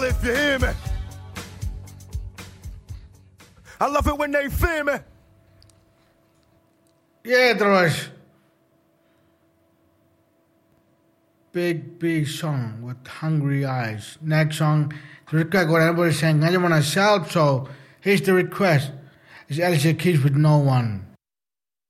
if you hear me. I love it when they fear me. Yeah, Drush. Big song with hungry eyes. Next song, the request what everybody's saying. I just want to shout, so here's the request. It's Alicia Keys with No One.